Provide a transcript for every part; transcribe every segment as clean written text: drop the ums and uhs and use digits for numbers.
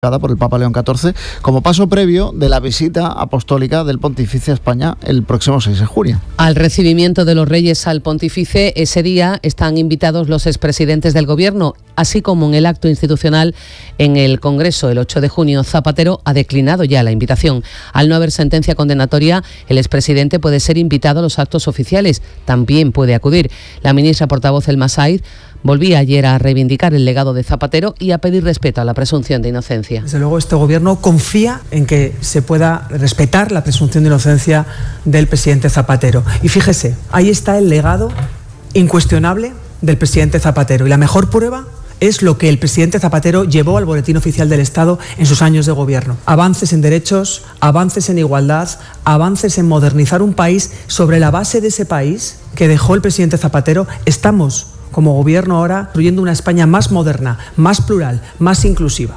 por el Papa León XIV como paso previo de la visita apostólica del pontífice a España el próximo 6 de junio. Al recibimiento de los reyes al pontífice, ese día están invitados los expresidentes del Gobierno, así como en el acto institucional en el Congreso el 8 de junio. Zapatero ha declinado ya la invitación. Al no haber sentencia condenatoria, el expresidente puede ser invitado a los actos oficiales. También puede acudir. La ministra portavoz Elma Said volvía ayer a reivindicar el legado de Zapatero y a pedir respeto a la presunción de inocencia. Desde luego, este Gobierno confía en que se pueda respetar la presunción de inocencia del presidente Zapatero. Y fíjese, ahí está el legado incuestionable del presidente Zapatero. Y la mejor prueba es lo que el presidente Zapatero llevó al Boletín Oficial del Estado en sus años de gobierno. Avances en derechos, avances en igualdad, avances en modernizar un país. Sobre la base de ese país que dejó el presidente Zapatero, estamos como gobierno ahora construyendo una España más moderna, más plural, más inclusiva.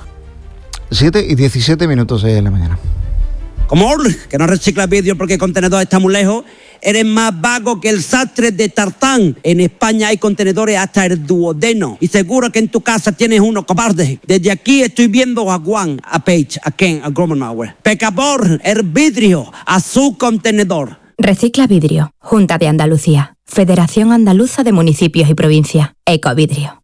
7:17 de la mañana. Como que no reciclas vidrio porque el contenedor está muy lejos, eres más vago que el sastre de Tartán. En España hay contenedores hasta el duodeno y seguro que en tu casa tienes uno, cobarde. Desde aquí estoy viendo a Juan, a Paige, a Ken, a Gromenauer. Pecador, el vidrio a su contenedor. Recicla vidrio. Junta de Andalucía. Federación Andaluza de Municipios y Provincia. Ecovidrio.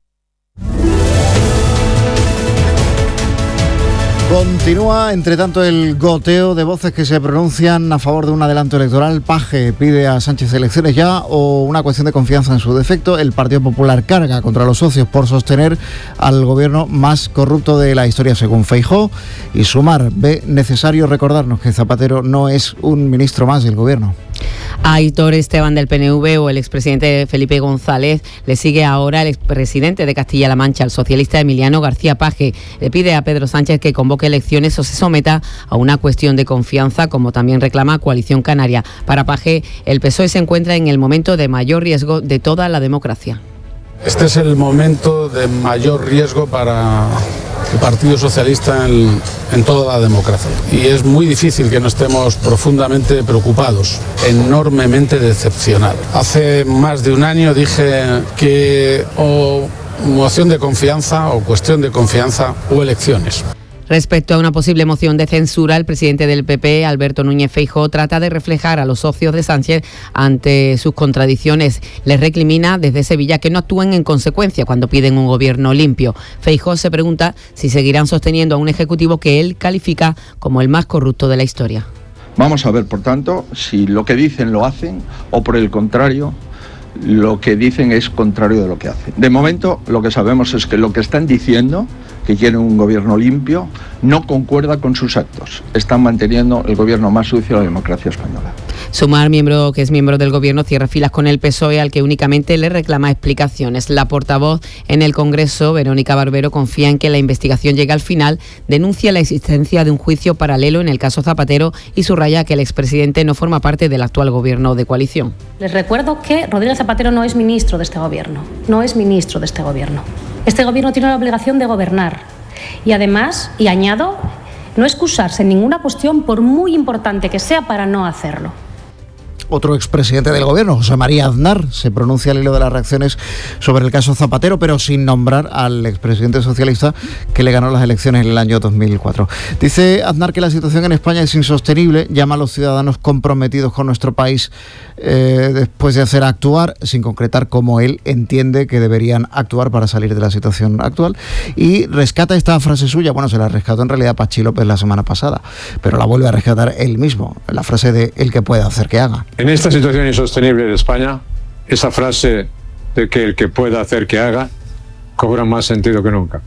Continúa, entre tanto, el goteo de voces que se pronuncian a favor de un adelanto electoral. Paje pide a Sánchez elecciones ya o una cuestión de confianza en su defecto. El Partido Popular carga contra los socios por sostener al gobierno más corrupto de la historia, según Feijóo. Y Sumar ve necesario recordarnos que Zapatero no es un ministro más del gobierno. Aitor Esteban del PNV o el expresidente Felipe González le sigue ahora el expresidente de Castilla-La Mancha, el socialista Emiliano García Paje. Le pide a Pedro Sánchez que convoque elecciones o se someta a una cuestión de confianza, como también reclama Coalición Canaria. Para Paje, el PSOE se encuentra en el momento de mayor riesgo de toda la democracia. Este es el momento de mayor riesgo para el Partido Socialista en toda la democracia. Y es muy difícil que no estemos profundamente preocupados, enormemente decepcionados. Hace más de un año dije que o moción de confianza o cuestión de confianza o elecciones. Respecto a una posible moción de censura, el presidente del PP, Alberto Núñez Feijóo, trata de reflejar a los socios de Sánchez ante sus contradicciones. Les recrimina desde Sevilla que no actúen en consecuencia cuando piden un gobierno limpio. Feijóo se pregunta si seguirán sosteniendo a un ejecutivo que él califica como el más corrupto de la historia. Vamos a ver, por tanto, si lo que dicen lo hacen o, por el contrario, lo que dicen es contrario de lo que hacen. De momento, lo que sabemos es que lo que están diciendo, que quieren un gobierno limpio, no concuerda con sus actos. Están manteniendo el gobierno más sucio de la democracia española. Sumar, que es miembro del gobierno, cierra filas con el PSOE, al que únicamente le reclama explicaciones. La portavoz en el Congreso, Verónica Barbero, confía en que la investigación llegue al final, denuncia la existencia de un juicio paralelo en el caso Zapatero y subraya que el expresidente no forma parte del actual gobierno de coalición. Les recuerdo que Rodríguez Zapatero no es ministro de este gobierno. No es ministro de este gobierno. Este gobierno tiene la obligación de gobernar. Y además, y añado, no excusarse en ninguna cuestión por muy importante que sea para no hacerlo. Otro expresidente del gobierno, José María Aznar, se pronuncia al hilo de las reacciones sobre el caso Zapatero, pero sin nombrar al expresidente socialista que le ganó las elecciones en el año 2004. Dice Aznar que la situación en España es insostenible, llama a los ciudadanos comprometidos con nuestro país después de hacer actuar, sin concretar cómo él entiende que deberían actuar para salir de la situación actual, y rescata esta frase suya. Bueno, se la rescató en realidad Pachi López la semana pasada, pero la vuelve a rescatar él mismo, la frase de el que pueda hacer que haga. En esta situación insostenible de España, esa frase de que el que pueda hacer que haga cobra más sentido que nunca.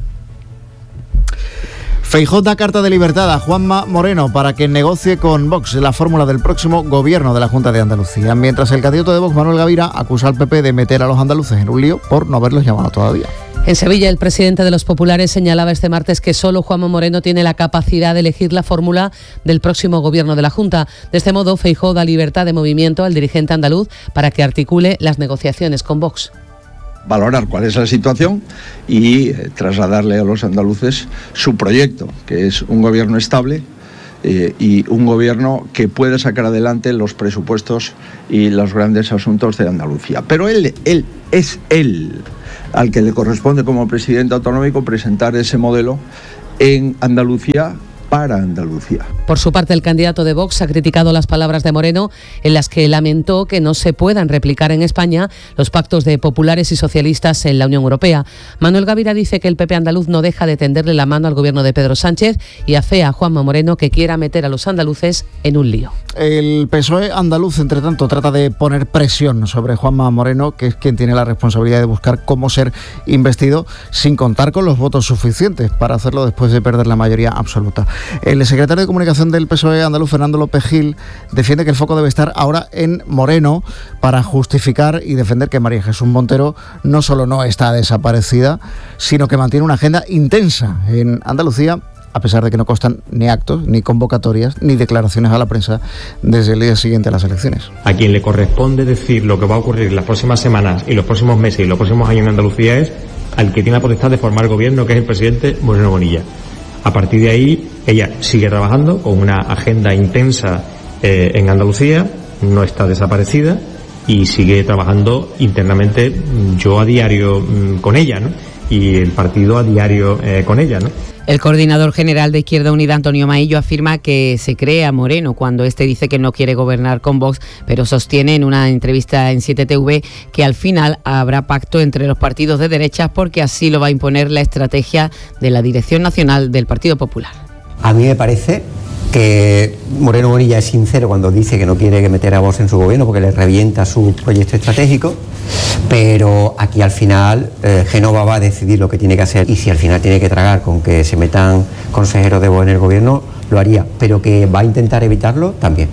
Feijóo da carta de libertad a Juanma Moreno para que negocie con Vox la fórmula del próximo gobierno de la Junta de Andalucía, mientras el candidato de Vox, Manuel Gavira, acusa al PP de meter a los andaluces en un lío por no haberlos llamado todavía. En Sevilla, el presidente de los populares señalaba este martes que solo Juanma Moreno tiene la capacidad de elegir la fórmula del próximo gobierno de la Junta. De este modo, Feijóo da libertad de movimiento al dirigente andaluz para que articule las negociaciones con Vox. Valorar cuál es la situación y trasladarle a los andaluces su proyecto, que es un gobierno estable y un gobierno que puede sacar adelante los presupuestos y los grandes asuntos de Andalucía. Pero él al que le corresponde como presidente autonómico presentar ese modelo en Andalucía para Andalucía. Por su parte, el candidato de Vox ha criticado las palabras de Moreno en las que lamentó que no se puedan replicar en España los pactos de populares y socialistas en la Unión Europea. Manuel Gavira dice que el PP andaluz no deja de tenderle la mano al gobierno de Pedro Sánchez y afea a Juanma Moreno que quiera meter a los andaluces en un lío. El PSOE andaluz, entre tanto, trata de poner presión sobre Juanma Moreno, que es quien tiene la responsabilidad de buscar cómo ser investido sin contar con los votos suficientes para hacerlo después de perder la mayoría absoluta. El secretario de Comunicación del PSOE andaluz, Fernando López Gil, defiende que el foco debe estar ahora en Moreno para justificar y defender que María Jesús Montero no solo no está desaparecida, sino que mantiene una agenda intensa en Andalucía, a pesar de que no constan ni actos, ni convocatorias, ni declaraciones a la prensa desde el día siguiente a las elecciones. A quien le corresponde decir lo que va a ocurrir en las próximas semanas y los próximos meses y los próximos años en Andalucía es al que tiene la potestad de formar gobierno, que es el presidente Moreno Bonilla. A partir de ahí, ella sigue trabajando con una agenda intensa en Andalucía, no está desaparecida y sigue trabajando internamente, yo a diario con ella, ¿no? Y el partido a diario con ella, ¿no? El coordinador general de Izquierda Unida, Antonio Maillo, afirma que se cree a Moreno cuando este dice que no quiere gobernar con Vox, pero sostiene en una entrevista en 7TV que al final habrá pacto entre los partidos de derechas porque así lo va a imponer la estrategia de la Dirección Nacional del Partido Popular. A mí me parece que Moreno Bonilla es sincero cuando dice que no quiere meter a Vox en su gobierno porque le revienta su proyecto estratégico, pero aquí al final Génova va a decidir lo que tiene que hacer y si al final tiene que tragar con que se metan consejeros de Vox en el gobierno, lo haría, pero que va a intentar evitarlo también.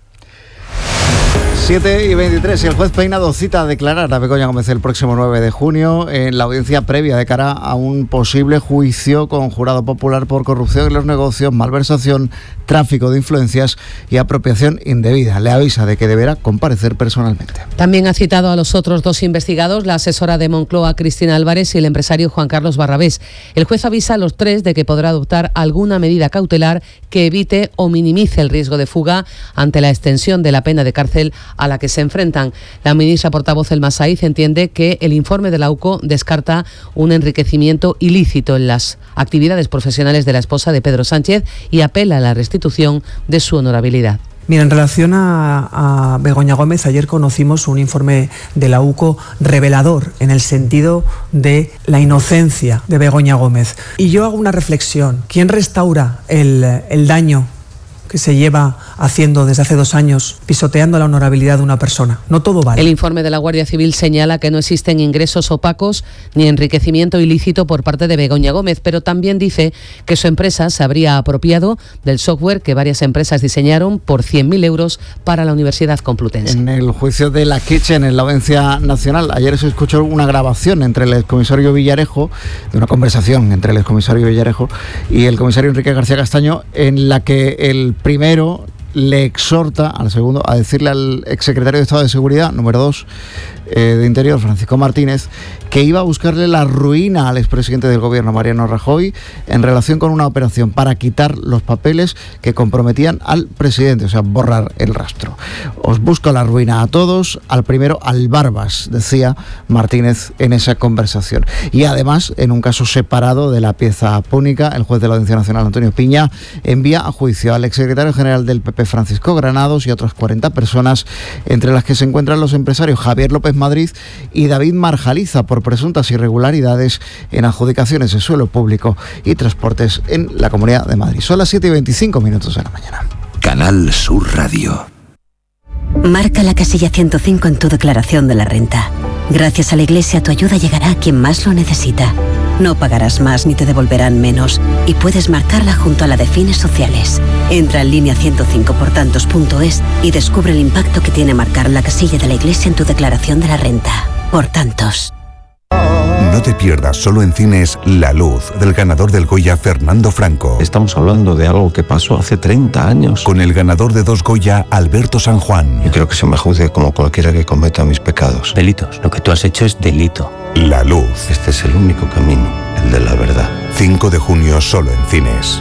7:23 y el juez Peinado cita a declarar a Begoña Gómez el próximo 9 de junio en la audiencia previa de cara a un posible juicio con jurado popular por corrupción en los negocios, malversación, tráfico de influencias y apropiación indebida. Le avisa de que deberá comparecer personalmente. También ha citado a los otros dos investigados, la asesora de Moncloa Cristina Álvarez y el empresario Juan Carlos Barrabés. El juez avisa a los tres de que podrá adoptar alguna medida cautelar que evite o minimice el riesgo de fuga ante la extensión de la pena de cárcel a la que se enfrentan. La ministra portavoz Elma Saiz entiende que el informe de la UCO descarta un enriquecimiento ilícito en las actividades profesionales de la esposa de Pedro Sánchez y apela a la restitución de su honorabilidad. Mira, en relación a Begoña Gómez, ayer conocimos un informe de la UCO revelador en el sentido de la inocencia de Begoña Gómez. Y yo hago una reflexión. ¿Quién restaura el daño que se lleva haciendo desde hace 2 años, pisoteando la honorabilidad de una persona? No todo vale. El informe de la Guardia Civil señala que no existen ingresos opacos ni enriquecimiento ilícito por parte de Begoña Gómez, pero también dice que su empresa se habría apropiado del software que varias empresas diseñaron por 100.000 euros para la Universidad Complutense. En el juicio de la Kitchen, en la Audiencia Nacional, ayer se escuchó una grabación entre el excomisario Villarejo, de una conversación entre el excomisario Villarejo y el comisario Enrique García Castaño, en la que el primero le exhorta al segundo a decirle al exsecretario de Estado de Seguridad, número 2 de Interior, Francisco Martínez, que iba a buscarle la ruina al expresidente del gobierno, Mariano Rajoy, en relación con una operación para quitar los papeles que comprometían al presidente, o sea, borrar el rastro. Os busco la ruina a todos, al primero al Barbas, decía Martínez en esa conversación. Y además, en un caso separado de la pieza púnica, el juez de la Audiencia Nacional, Antonio Piña, envía a juicio al exsecretario general del PP, Francisco Granados, y otras 40 personas, entre las que se encuentran los empresarios Javier López Madrid y David Marjaliza, por presuntas irregularidades en adjudicaciones de suelo público y transportes en la Comunidad de Madrid. Son las 7:25 de la mañana. Canal Sur Radio. Marca la casilla 105 en tu declaración de la renta. Gracias a la Iglesia, tu ayuda llegará a quien más lo necesita. No pagarás más ni te devolverán menos y puedes marcarla junto a la de fines sociales. Entra en línea 105portantos.es y descubre el impacto que tiene marcar la casilla de la Iglesia en tu declaración de la renta. Por tantos. No te pierdas solo en cines La Luz, del ganador del Goya Fernando Franco. Estamos hablando de algo que pasó hace 30 años. Con el ganador de 2 Goya, Alberto San Juan. Yo quiero que se me juzgue como cualquiera que cometa mis pecados. Delitos. Lo que tú has hecho es delito. La Luz. Este es el único camino, el de la verdad. 5 de junio solo en cines.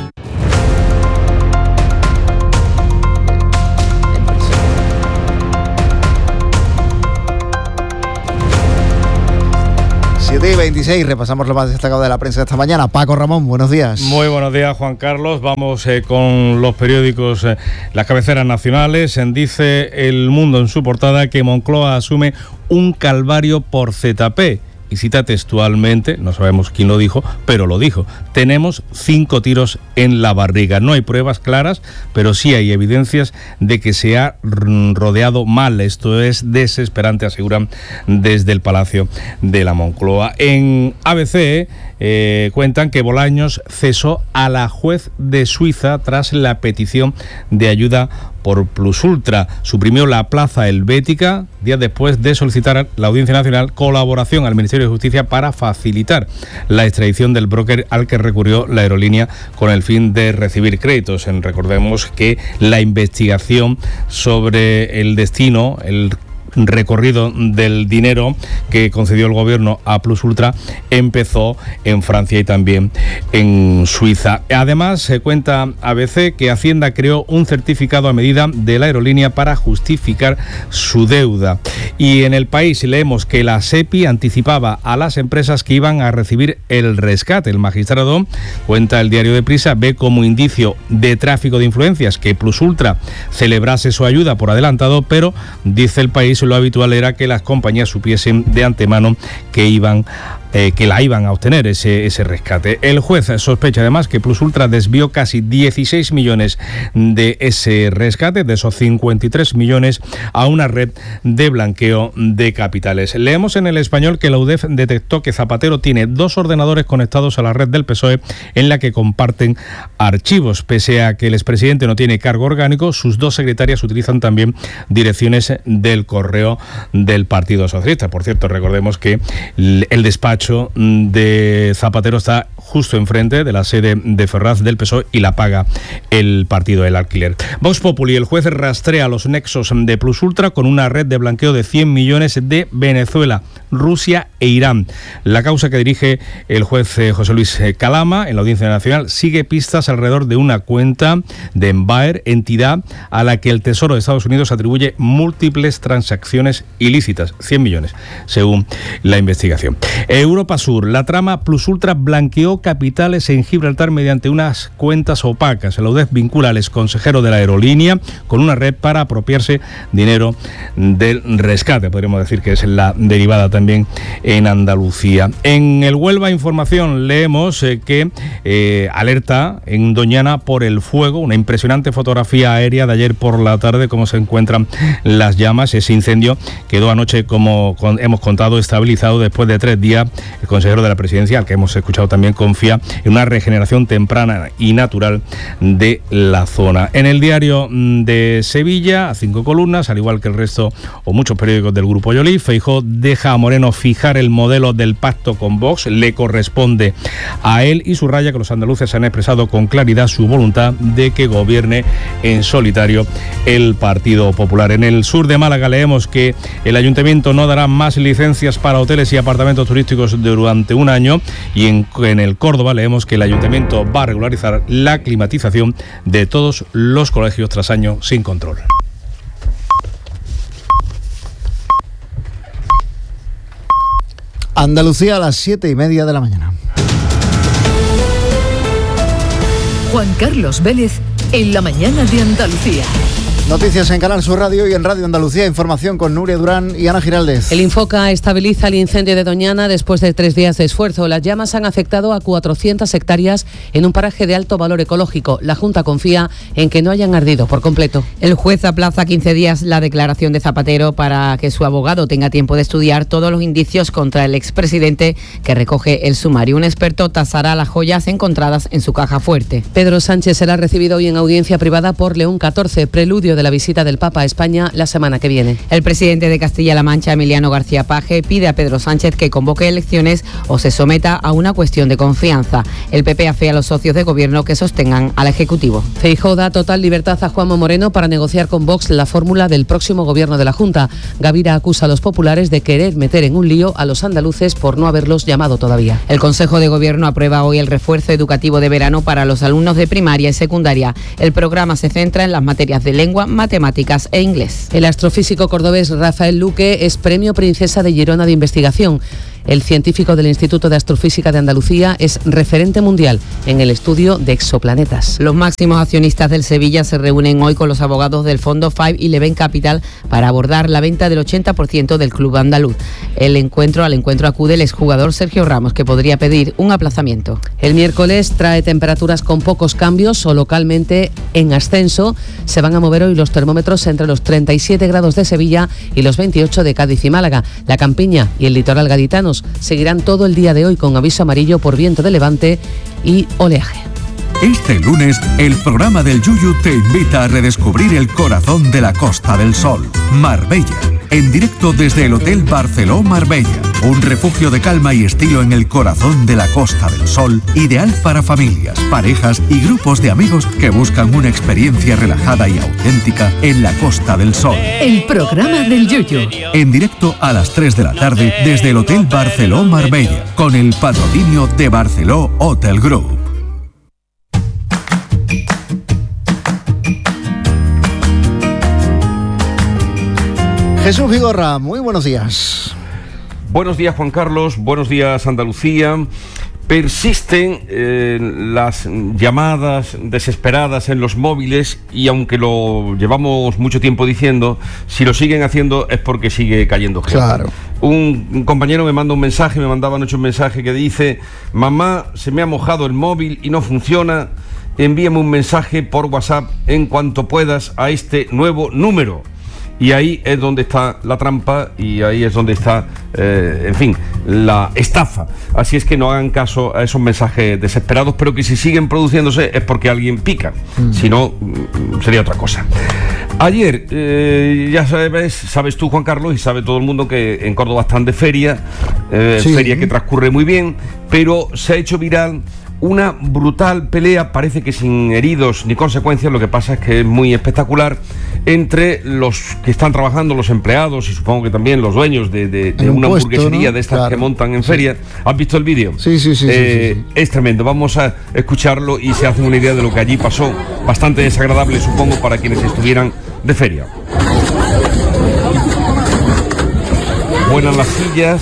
7:26, repasamos lo más destacado de la prensa de esta mañana. Paco Ramón, buenos días. Muy buenos días, Juan Carlos. Vamos con los periódicos, las cabeceras nacionales. Dice El Mundo en su portada que Moncloa asume un calvario por ZP. Y cita textualmente, no sabemos quién lo dijo, pero lo dijo: tenemos 5 tiros en la barriga. No hay pruebas claras, pero sí hay evidencias de que se ha rodeado mal. Esto es desesperante, aseguran desde el Palacio de la Moncloa. En ABC cuentan que Bolaños cesó a la juez de Suiza tras la petición de ayuda por Plusultra. Suprimió la plaza helvética días después de solicitar la Audiencia Nacional colaboración al Ministerio de Justicia para facilitar la extradición del broker al que recurrió la aerolínea con el fin de recibir créditos. Recordemos que la investigación sobre el destino, el recorrido del dinero que concedió el gobierno a Plusultra empezó en Francia y también en Suiza. Además, se cuenta ABC que Hacienda creó un certificado a medida de la aerolínea para justificar su deuda. Y en El País leemos que la SEPI anticipaba a las empresas que iban a recibir el rescate. El magistrado, cuenta el diario Deprisa, ve como indicio de tráfico de influencias que Plusultra celebrase su ayuda por adelantado, pero dice El País, lo habitual era que las compañías supiesen de antemano que la iban a obtener ese rescate. El juez sospecha además que Plusultra desvió casi 16 millones de ese rescate, de esos 53 millones, a una red de blanqueo de capitales. Leemos en El Español que la UDEF detectó que Zapatero tiene 2 ordenadores conectados a la red del PSOE en la que comparten archivos. Pese a que el expresidente no tiene cargo orgánico, sus 2 secretarias utilizan también direcciones del correo del Partido Socialista. Por cierto, recordemos que el despacho de Zapatero está justo enfrente de la sede de Ferraz del PSOE y la paga el partido, el alquiler. Vox Populi, el juez rastrea los nexos de Plusultra con una red de blanqueo de 100 millones de Venezuela, Rusia e Irán. La causa que dirige el juez José Luis Calama en la Audiencia Nacional sigue pistas alrededor de una cuenta de Embaer, entidad a la que el Tesoro de Estados Unidos atribuye múltiples transacciones ilícitas, 100 millones, según la investigación. Europa Sur, la trama Plusultra blanqueó capitales en Gibraltar mediante unas cuentas opacas. La UDEF vincula al exconsejero de la aerolínea con una red para apropiarse dinero del rescate. Podríamos decir que es la derivada también en Andalucía. En el Huelva Información leemos que alerta en Doñana por el fuego, una impresionante fotografía aérea de ayer por la tarde, cómo se encuentran las llamas. Ese incendio quedó anoche, como hemos contado, estabilizado después de 3 días. El consejero de la Presidencia, al que hemos escuchado también, confía en una regeneración temprana y natural de la zona. En el Diario de Sevilla, a 5 columnas, al igual que el resto o muchos periódicos del Grupo Yolí, Feijóo deja a Moreno fijar el modelo del pacto con Vox, le corresponde a él, y subraya que los andaluces han expresado con claridad su voluntad de que gobierne en solitario el Partido Popular. En el sur de Málaga leemos que el ayuntamiento no dará más licencias para hoteles y apartamentos turísticos durante un año, y en el Córdoba leemos que el ayuntamiento va a regularizar la climatización de todos los colegios tras años sin control. Andalucía a las 7:30 de la mañana. Juan Carlos Vélez en la mañana de Andalucía. Noticias en Canal Sur Radio y en Radio Andalucía. Información con Nuria Durán y Ana Giraldez. El Infoca estabiliza el incendio de Doñana después de 3 días de esfuerzo. Las llamas han afectado a 400 hectáreas en un paraje de alto valor ecológico. La Junta confía en que no hayan ardido por completo. El juez aplaza 15 días la declaración de Zapatero para que su abogado tenga tiempo de estudiar todos los indicios contra el expresidente que recoge el sumario. Un experto tasará las joyas encontradas en su caja fuerte. Pedro Sánchez será recibido hoy en audiencia privada por León XIV, preludio de la visita del Papa a España la semana que viene. El presidente de Castilla-La Mancha, Emiliano García Paje, pide a Pedro Sánchez que convoque elecciones o se someta a una cuestión de confianza. El PP afea a los socios de gobierno que sostengan al Ejecutivo. Feijóo da total libertad a Juanma Moreno para negociar con Vox la fórmula del próximo gobierno de la Junta. Gavira acusa a los populares de querer meter en un lío a los andaluces por no haberlos llamado todavía. El Consejo de Gobierno aprueba hoy el refuerzo educativo de verano para los alumnos de primaria y secundaria. El programa se centra en las materias de lengua, matemáticas e inglés. El astrofísico cordobés Rafael Luque es Premio Princesa de Girona de Investigación. El científico del Instituto de Astrofísica de Andalucía es referente mundial en el estudio de exoplanetas. Los máximos accionistas del Sevilla se reúnen hoy con los abogados del fondo 511 Capital para abordar la venta del 80% del club andaluz. Al encuentro acude el exjugador Sergio Ramos, que podría pedir un aplazamiento. El miércoles trae temperaturas con pocos cambios o localmente en ascenso. Se van a mover hoy los termómetros entre los 37 grados de Sevilla y los 28 de Cádiz y Málaga. La Campiña y el litoral gaditanos seguirán todo el día de hoy con aviso amarillo por viento de levante y oleaje. Este lunes, el programa del Yuyu te invita a redescubrir el corazón de la Costa del Sol, Marbella. En directo desde el Hotel Barceló Marbella, un refugio de calma y estilo en el corazón de la Costa del Sol, ideal para familias, parejas y grupos de amigos que buscan una experiencia relajada y auténtica en la Costa del Sol. El programa del Yuyu. En directo a las 3 de la tarde desde el Hotel Barceló Marbella, con el patrocinio de Barceló Hotel Group. Jesús Vigorra, muy buenos días. Buenos días, Juan Carlos, buenos días, Andalucía. Persisten las llamadas desesperadas en los móviles y aunque lo llevamos mucho tiempo diciendo, si lo siguen haciendo es porque sigue cayendo gente. Claro. Un compañero me mandaba anoche un mensaje que dice: mamá, se me ha mojado el móvil y no funciona, envíame un mensaje por WhatsApp en cuanto puedas a este nuevo número. Y ahí es donde está la trampa y ahí es donde está, la estafa. Así es que no hagan caso a esos mensajes desesperados, pero que si siguen produciéndose es porque alguien pica. Si no, sería otra cosa. Ayer, ya sabes tú, Juan Carlos, y sabe todo el mundo que en Córdoba están de feria, feria que transcurre muy bien, pero se ha hecho viral una brutal pelea, parece que sin heridos ni consecuencias, lo que pasa es que es muy espectacular, entre los que están trabajando, los empleados y supongo que también los dueños de una hamburguesería, ¿no?, de estas que montan en feria. ¿Has visto el vídeo? Sí. Es tremendo, vamos a escucharlo y se hace una idea de lo que allí pasó, bastante desagradable supongo para quienes estuvieran de feria. Buenas las sillas,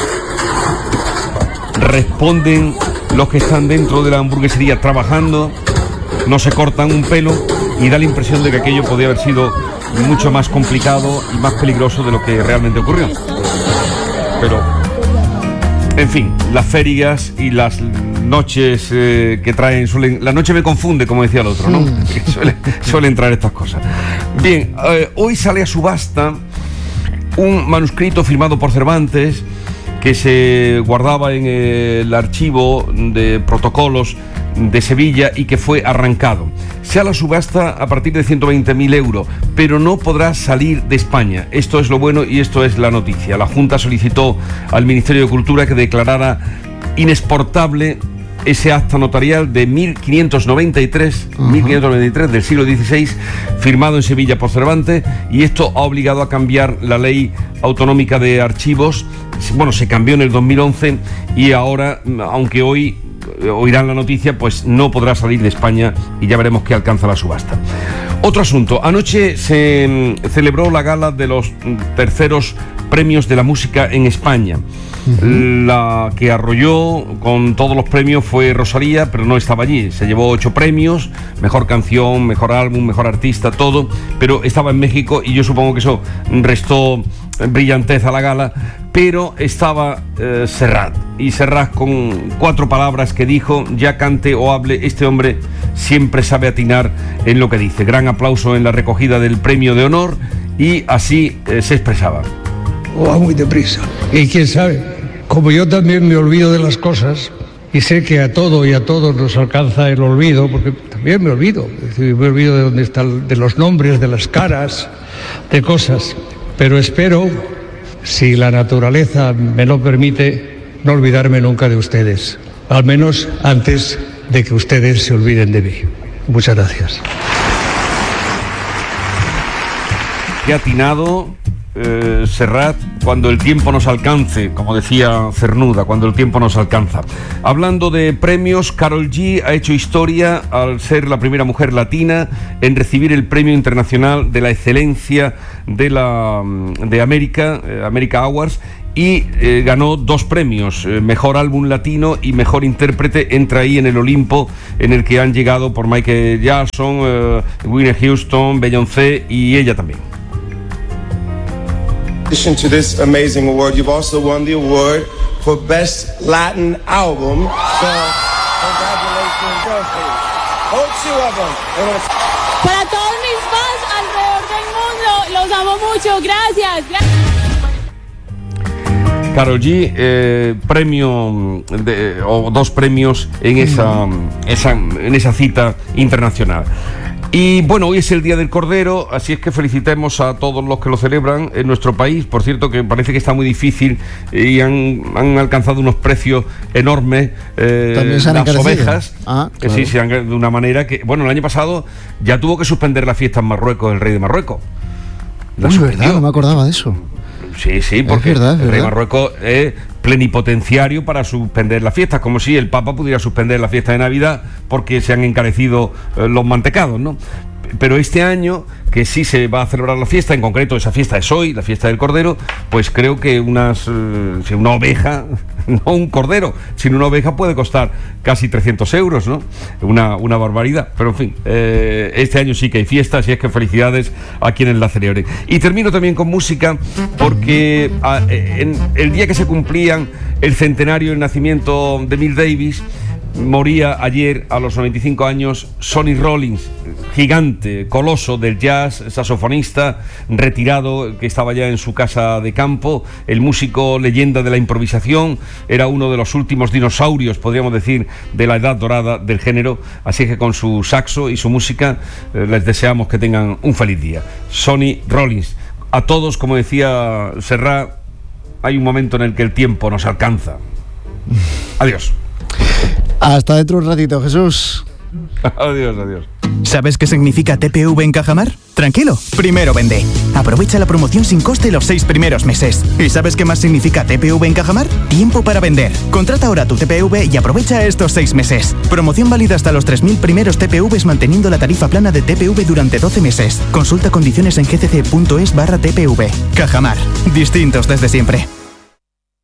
responden los que están dentro de la hamburguesería trabajando, no se cortan un pelo y da la impresión de que aquello podía haber sido mucho más complicado y más peligroso de lo que realmente ocurrió. Pero, en fin, las ferias y las noches que traen la noche me confunde, como decía el otro, ¿no? Suelen traer estas cosas. Bien, hoy sale a subasta un manuscrito firmado por Cervantes que se guardaba en el archivo de protocolos de Sevilla y que fue arrancado. Se hará la subasta a partir de 120.000 euros, pero no podrá salir de España. Esto es lo bueno y esto es la noticia. La Junta solicitó al Ministerio de Cultura que declarara inexportable ese acta notarial de 1593 del siglo XVI, firmado en Sevilla por Cervantes, y esto ha obligado a cambiar la ley autonómica de archivos. Bueno, se cambió en el 2011 y ahora, aunque hoy oirán la noticia, pues no podrá salir de España y ya veremos qué alcanza la subasta. Otro asunto, anoche se celebró la gala de los terceros premios de la música en España. La que arrolló con todos los premios fue Rosalía, pero no estaba allí. Se llevó 8 premios, mejor canción, mejor álbum, mejor artista, todo, pero estaba en México y yo supongo que eso restó brillantez a la gala, pero estaba Serrat, y Serrat con 4 palabras que dijo: ya cante o hable, este hombre siempre sabe atinar en lo que dice. Gran aplauso en la recogida del premio de honor y así se expresaba. O va muy deprisa. Y quién sabe, como yo también me olvido de las cosas, y sé que a todo y a todos nos alcanza el olvido, porque también me olvido. Es decir, me olvido de dónde están, de los nombres, de las caras, de cosas. Pero espero, si la naturaleza me lo permite, no olvidarme nunca de ustedes. Al menos antes de que ustedes se olviden de mí. Muchas gracias. Qué atinado Serrat, cuando el tiempo nos alcance, como decía Cernuda, cuando el tiempo nos alcanza. Hablando de premios, Karol G ha hecho historia al ser la primera mujer latina en recibir el Premio Internacional de la Excelencia de America Awards, y ganó 2 premios, Mejor Álbum Latino y Mejor Intérprete. Entra ahí en el Olimpo en el que han llegado por Michael Jackson, Whitney Houston, Beyoncé y ella también. In addition to this amazing award, you've also won the award for Best Latin Album. So, congratulations, Dorothy. All 2 of them. Para todos mis fans alrededor del mundo, los amo mucho. Gracias. Karol G, premio o 2 premios en esa cita internacional. Y bueno, hoy es el Día del Cordero, así es que felicitemos a todos los que lo celebran en nuestro país. Por cierto, que parece que está muy difícil y han alcanzado unos precios enormes. También se han las encarecido. ovejas. Claro. Sí, de una manera que, bueno, el año pasado ya tuvo que suspender la fiesta en Marruecos, el rey de Marruecos. Es verdad, no me acordaba de eso. Sí, porque es verdad. el rey de Marruecos es plenipotenciario para suspender las fiestas, como si el Papa pudiera suspender la fiesta de Navidad porque se han encarecido los mantecados, ¿no? Pero este año, que sí se va a celebrar la fiesta, en concreto esa fiesta es hoy, la fiesta del Cordero, pues creo que una oveja, no un cordero, sino una oveja puede costar casi 300 euros, ¿no? Una barbaridad, pero en fin, este año sí que hay fiesta, así es que felicidades a quienes la celebren. Y termino también con música, porque en el día que se cumplían el centenario del nacimiento de Miles Davis, moría ayer a los 95 años Sonny Rollins, gigante, coloso del jazz, saxofonista retirado que estaba ya en su casa de campo, el músico leyenda de la improvisación, era uno de los últimos dinosaurios, podríamos decir, de la edad dorada del género, así que con su saxo y su música les deseamos que tengan un feliz día. Sonny Rollins. A todos, como decía Serrat, hay un momento en el que el tiempo nos alcanza. Adiós. Hasta dentro un ratito, Jesús. Adiós. ¿Sabes qué significa TPV en Cajamar? Tranquilo, primero vende. Aprovecha la promoción sin coste los 6 primeros meses. ¿Y sabes qué más significa TPV en Cajamar? Tiempo para vender. Contrata ahora tu TPV y aprovecha estos 6 meses. Promoción válida hasta los 3.000 primeros TPVs manteniendo la tarifa plana de TPV durante 12 meses. Consulta condiciones en gcc.es/TPV. Cajamar. Distintos desde siempre.